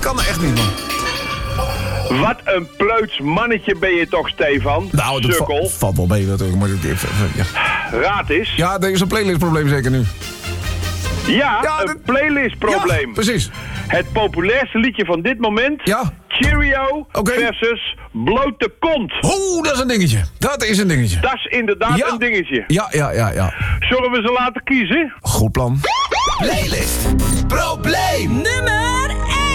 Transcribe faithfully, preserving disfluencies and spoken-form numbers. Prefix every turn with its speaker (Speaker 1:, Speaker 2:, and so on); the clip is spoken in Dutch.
Speaker 1: kan echt niet, man.
Speaker 2: Wat een pleuts mannetje ben je toch, Stefan?
Speaker 1: Nou, dat
Speaker 2: Sukkel.
Speaker 1: va- valt wel mee natuurlijk. Maar, ja.
Speaker 2: Raad eens.
Speaker 1: ja, er is een playlistprobleem zeker nu.
Speaker 2: Ja,
Speaker 1: Ja,
Speaker 2: een
Speaker 1: dat-
Speaker 2: playlistprobleem.
Speaker 1: Ja, precies.
Speaker 2: Het populairste liedje van dit moment.
Speaker 1: Ja.
Speaker 2: Cheerio
Speaker 1: Oké.
Speaker 2: versus blote kont.
Speaker 1: Oeh, dat is een dingetje. Dat is een dingetje.
Speaker 2: Dat is inderdaad
Speaker 1: Ja.
Speaker 2: een dingetje.
Speaker 1: Ja, ja, ja, ja.
Speaker 2: Zullen we ze laten kiezen?
Speaker 1: Goed plan.
Speaker 3: Playlist. Probleem.
Speaker 4: Nummer